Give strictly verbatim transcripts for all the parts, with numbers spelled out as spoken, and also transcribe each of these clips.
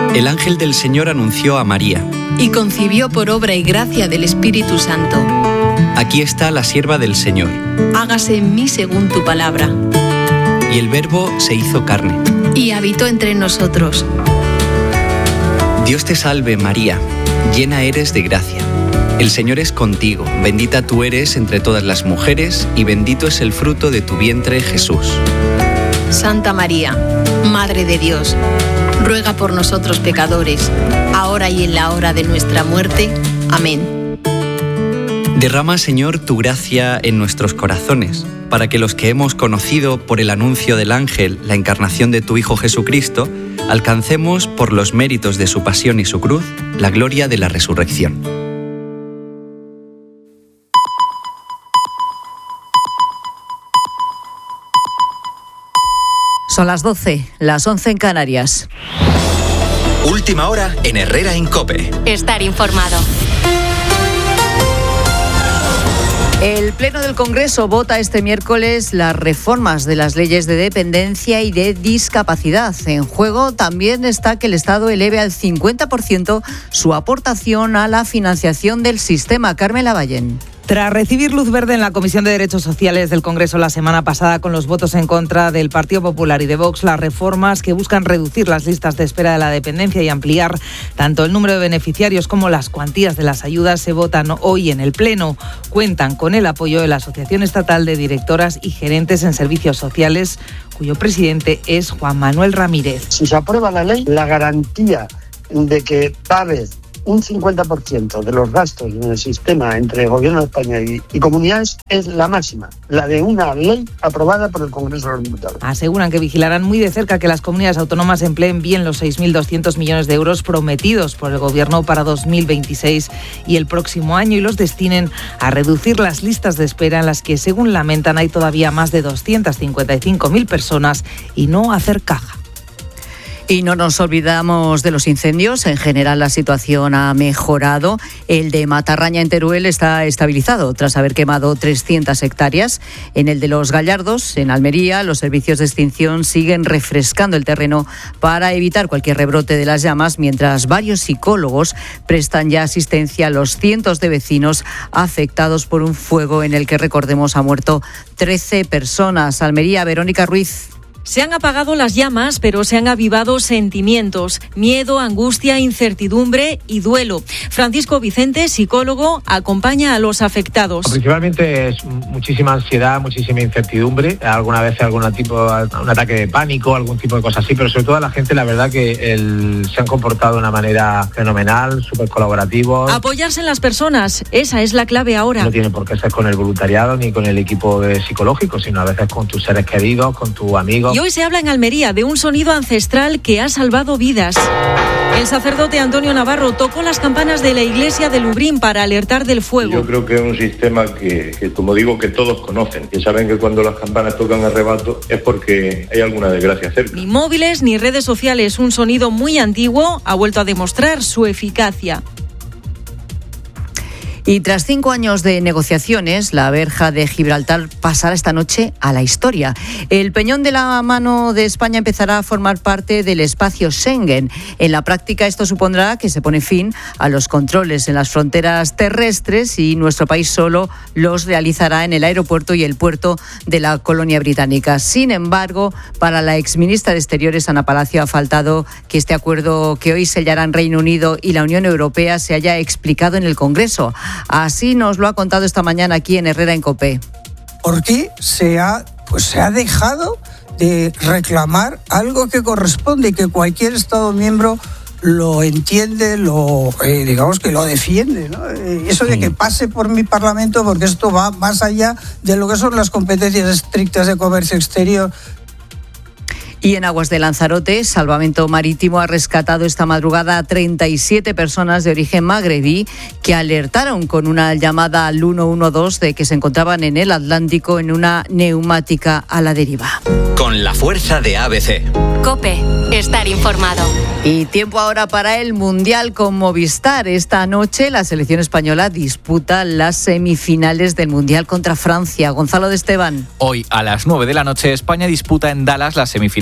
El ángel del Señor anunció a María. Y concibió por obra y gracia del Espíritu Santo. Aquí está la sierva del Señor. Hágase en mí según tu palabra. Y el Verbo se hizo carne. Y habitó entre nosotros. Dios te salve, María, llena eres de gracia. El Señor es contigo, bendita tú eres entre todas las mujeres, y bendito es el fruto de tu vientre, Jesús. Santa María, Madre de Dios, ruega por nosotros pecadores, ahora y en la hora de nuestra muerte. Amén. Derrama, Señor, tu gracia en nuestros corazones, para que los que hemos conocido por el anuncio del ángel la encarnación de tu Hijo Jesucristo, alcancemos, por los méritos de su pasión y su cruz, la gloria de la resurrección. Son las doce, las once en Canarias. Última hora en Herrera en COPE. Estar informado. El Pleno del Congreso vota este miércoles las reformas de las leyes de dependencia y de discapacidad. En juego también está que el Estado eleve al cincuenta por ciento su aportación a la financiación del sistema. Carmen Lavallén. Tras recibir luz verde en la Comisión de Derechos Sociales del Congreso la semana pasada con los votos en contra del Partido Popular y de Vox, las reformas que buscan reducir las listas de espera de la dependencia y ampliar tanto el número de beneficiarios como las cuantías de las ayudas se votan hoy en el Pleno. Cuentan con el apoyo de la Asociación Estatal de Directoras y Gerentes en Servicios Sociales, cuyo presidente es Juan Manuel Ramírez. Si se aprueba la ley, la garantía de que va a haber un cincuenta por ciento de los gastos en el sistema entre el Gobierno de España y, y comunidades es la máxima, la de una ley aprobada por el Congreso de los Diputados. Aseguran que vigilarán muy de cerca que las comunidades autónomas empleen bien los seis mil doscientos millones de euros prometidos por el Gobierno para dos mil veintiséis y el próximo año y los destinen a reducir las listas de espera en las que, según lamentan, hay todavía más de doscientas cincuenta y cinco mil personas y no hacer caja. Y no nos olvidamos de los incendios. En general la situación ha mejorado. El de Matarraña en Teruel está estabilizado tras haber quemado trescientas hectáreas. En el de Los Gallardos, en Almería, los servicios de extinción siguen refrescando el terreno para evitar cualquier rebrote de las llamas, mientras varios psicólogos prestan ya asistencia a los cientos de vecinos afectados por un fuego en el que, recordemos, ha muerto trece personas. Almería, Verónica Ruiz. Se han apagado las llamas, pero se han avivado sentimientos, miedo, angustia, incertidumbre y duelo. Francisco Vicente, psicólogo, acompaña a los afectados. Principalmente es muchísima ansiedad, muchísima incertidumbre, alguna vez algún tipo, un ataque de pánico, algún tipo de cosas así, pero sobre todo la gente, la verdad que el, se han comportado de una manera fenomenal, súper colaborativos. Apoyarse en las personas, esa es la clave ahora. No tiene por qué ser con el voluntariado ni con el equipo de psicológico, sino a veces con tus seres queridos, con tus amigos. Y hoy se habla en Almería de un sonido ancestral que ha salvado vidas. El sacerdote Antonio Navarro tocó las campanas de la iglesia de Lubrín para alertar del fuego. Yo creo que es un sistema que, que, como digo, que todos conocen, que saben que cuando las campanas tocan a rebato es porque hay alguna desgracia cerca. Ni móviles ni redes sociales, un sonido muy antiguo ha vuelto a demostrar su eficacia. Y tras cinco años de negociaciones, la verja de Gibraltar pasará esta noche a la historia. El Peñón de la Mano de España empezará a formar parte del espacio Schengen. En la práctica esto supondrá que se pone fin a los controles en las fronteras terrestres y nuestro país solo los realizará en el aeropuerto y el puerto de la colonia británica. Sin embargo, para la exministra de Exteriores, Ana Palacio, ha faltado que este acuerdo que hoy sellarán Reino Unido y la Unión Europea se haya explicado en el Congreso. Así nos lo ha contado esta mañana aquí en Herrera en COPE. ¿Por qué se ha, pues se ha dejado de reclamar algo que corresponde y que cualquier Estado miembro lo entiende, lo eh, digamos que lo defiende, ¿no? Eh, eso de que pase por mi Parlamento, porque esto va más allá de lo que son las competencias estrictas de comercio exterior. Y en aguas de Lanzarote, Salvamento Marítimo ha rescatado esta madrugada a treinta y siete personas de origen magrebí que alertaron con una llamada al uno uno dos de que se encontraban en el Atlántico en una neumática a la deriva. Con la fuerza de A B C. COPE, estar informado. Y tiempo ahora para el Mundial con Movistar. Esta noche la selección española disputa las semifinales del Mundial contra Francia. Gonzalo de Esteban. Hoy a las nueve de la noche España disputa en Dallas las semifinales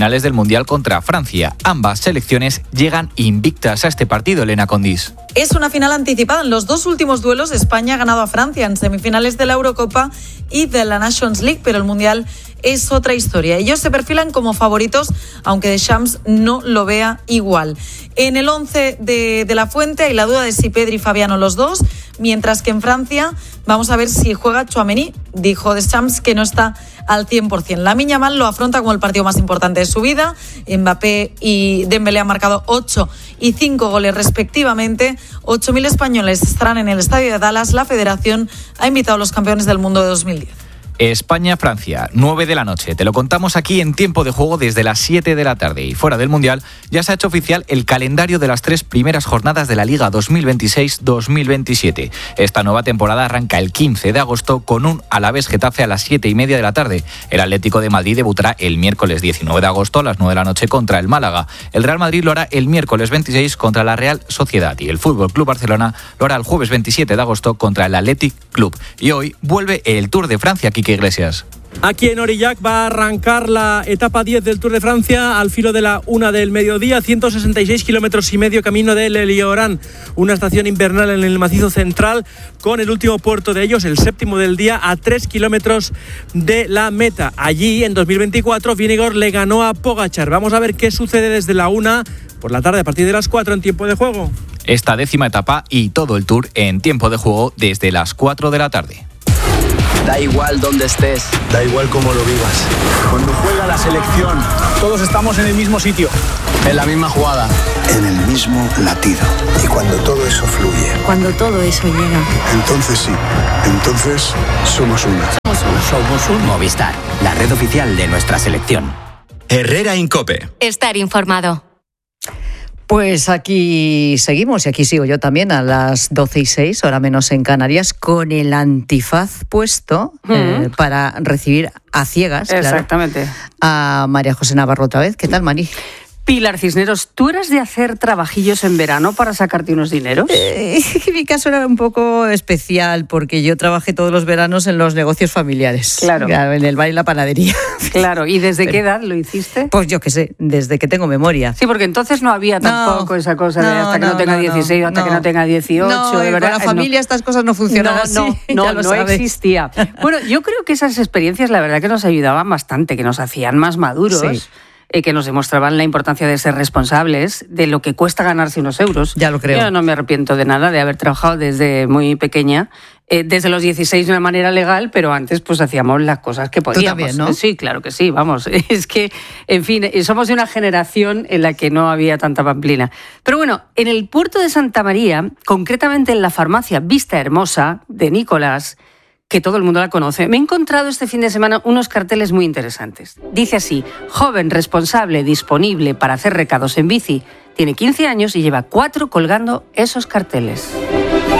semifinales del Mundial contra Francia. Ambas selecciones llegan invictas a este partido, Elena Condis. Es una final anticipada. En los dos últimos duelos España ha ganado a Francia en semifinales de la Eurocopa y de la Nations League, pero el Mundial es otra historia. Ellos se perfilan como favoritos, aunque Deschamps no lo vea igual. En el once de, de la Fuente hay la duda de si Pedri y Fabiano los dos, mientras que en Francia vamos a ver si juega Tchouaméni. Dijo Deschamps que no está al cien por ciento. Lamine Yamal lo afronta como el partido más importante de su vida. Mbappé y Dembélé han marcado ocho y cinco goles respectivamente. ocho mil españoles estarán en el estadio de Dallas. La federación ha invitado a los campeones del mundo de dos mil diez. España-Francia, nueve de la noche. Te lo contamos aquí en Tiempo de Juego desde las siete de la tarde. Y fuera del Mundial ya se ha hecho oficial el calendario de las tres primeras jornadas de la Liga dos mil veintiséis dos mil veintisiete. Esta nueva temporada arranca el quince de agosto con un Alavés-Getafe a las siete y media de la tarde. El Atlético de Madrid debutará el miércoles diecinueve de agosto a las nueve de la noche contra el Málaga. El Real Madrid lo hará el miércoles veintiséis contra la Real Sociedad. Y el F C Barcelona lo hará el jueves veintisiete de agosto contra el Athletic Club. Y hoy vuelve el Tour de Francia, Quique Iglesias. Aquí en Aurillac va a arrancar la etapa diez del Tour de Francia al filo de la una del mediodía, ciento sesenta y seis kilómetros y medio camino de Leliorán, una estación invernal en el macizo central, con el último puerto de ellos, el séptimo del día, a tres kilómetros de la meta. Allí, en dos mil veinticuatro, Vingegaard le ganó a Pogačar. Vamos a ver qué sucede desde la una por la tarde, a partir de las cuatro en Tiempo de Juego. Esta décima etapa y todo el Tour en Tiempo de Juego desde las cuatro de la tarde. Da igual dónde estés, da igual cómo lo vivas. Cuando juega la selección, todos estamos en el mismo sitio, en la misma jugada, en el mismo latido. Y cuando todo eso fluye, cuando todo eso llega, entonces sí, entonces somos uno. Somos uno. Somos un Movistar, la red oficial de nuestra selección. Herrera en COPE. Estar informado. Pues aquí seguimos y aquí sigo yo también a las doce y seis, hora menos en Canarias, con el antifaz puesto mm. eh, para recibir a ciegas, exactamente, claro, a María José Navarro otra vez. ¿Qué tal, Mari? Pilar Cisneros, ¿tú eras de hacer trabajillos en verano para sacarte unos dineros? Eh, mi caso era un poco especial porque yo trabajé todos los veranos en los negocios familiares. Claro. Claro, en el bar y la panadería. Claro, ¿y desde Pero, qué edad lo hiciste? Pues yo qué sé, desde que tengo memoria. Sí, porque entonces no había tampoco no, esa cosa de hasta no, que no tenga no, dieciséis, hasta no. que no tenga dieciocho. No, de verdad, con la familia no. estas cosas no funcionaban así. No, no, no, no existía. Bueno, yo creo que esas experiencias la verdad que nos ayudaban bastante, que nos hacían más maduros. Sí. Eh, que nos demostraban la importancia de ser responsables de lo que cuesta ganarse unos euros. Ya lo creo. Yo no me arrepiento de nada de haber trabajado desde muy pequeña, eh, desde los dieciséis de una manera legal, pero antes pues hacíamos las cosas que podíamos. ¿Tú también, no? Sí, claro que sí, vamos. Es que, en fin, somos de una generación en la que no había tanta pamplina. Pero bueno, en el puerto de Santa María, concretamente en la farmacia Vista Hermosa de Nicolás, que todo el mundo la conoce, me he encontrado este fin de semana unos carteles muy interesantes. Dice así: joven, responsable, disponible para hacer recados en bici. Tiene quince años y lleva cuatro colgando esos carteles.